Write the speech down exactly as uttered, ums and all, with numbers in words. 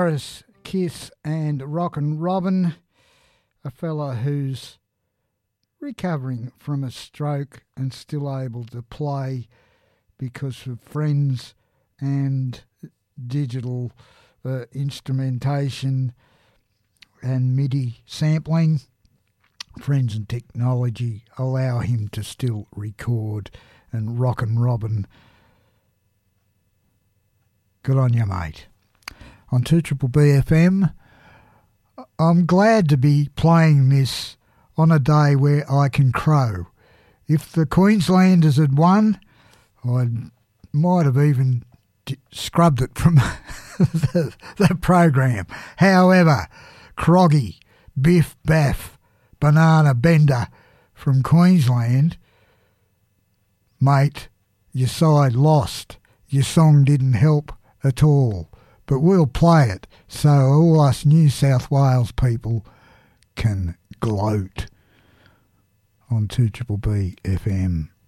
Morris, Kiss and Rockin' Robin, a fella who's recovering from a stroke and still able to play because of friends and digital uh, instrumentation and MIDI sampling. Friends and technology allow him to still record, and Rockin' Robin, good on you, mate. On two Triple B F M, I'm glad to be playing this on a day where I can crow. If the Queenslanders had won, I might have even d- scrubbed it from the, the program. However, Croggy, Biff Baff, Banana Bender from Queensland, mate, your side lost. Your song didn't help at all. But we'll play it so all us New South Wales people can gloat on two Triple B F M.